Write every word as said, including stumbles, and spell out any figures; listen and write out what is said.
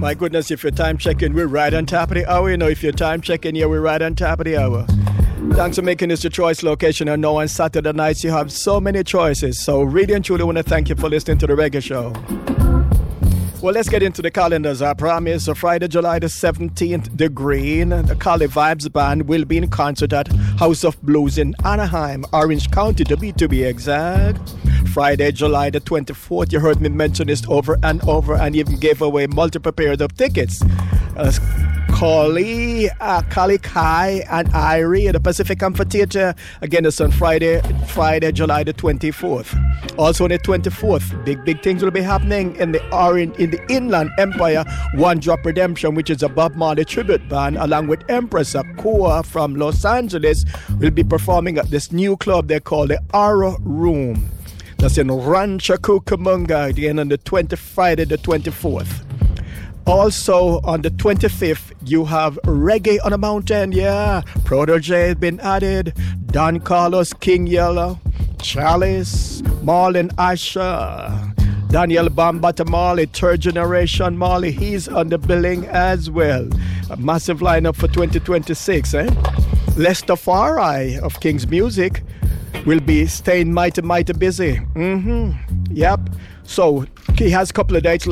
My goodness, if you're time checking, we're right on top of the hour. You know, if you're time checking, yeah, we're right on top of the hour. Thanks for making this your choice location. I know on Saturday nights you have so many choices. So really and truly want to thank you for listening to the Reggae Show. Well, let's get into the calendars. I promise. So Friday, July the seventeenth, The Green, the Cali Vibes Band will be in concert at House of Blues in Anaheim, Orange County, to be to be exact. Friday, July the twenty-fourth, you heard me mention this over and over and even gave away multiple pairs of tickets. Uh, Kali, uh, Kali Kai and Irie at the Pacific Amphitheater. Again, it's on Friday, Friday, July the twenty-fourth. Also on the twenty-fourth, big, big things will be happening in the Orange, in the Inland Empire. One Drop Redemption, which is a Bob Marley tribute band, along with Empress Akua from Los Angeles, will be performing at this new club they call the Aura Room. That's in Rancho Cucamonga, again on the twentieth, Friday the twenty-fourth. Also, on the twenty-fifth, you have Reggae on a Mountain, yeah. Protege has been added. Don Carlos, King Yellow, Chalice, Marlon Asher, Daniel Bambata Marley, third generation Marley, he's on the billing as well. A massive lineup for twenty twenty-six, eh? Lester Farai of King's Music will be staying mighty, mighty busy. Mm-hmm. Yep. So, he has a couple of dates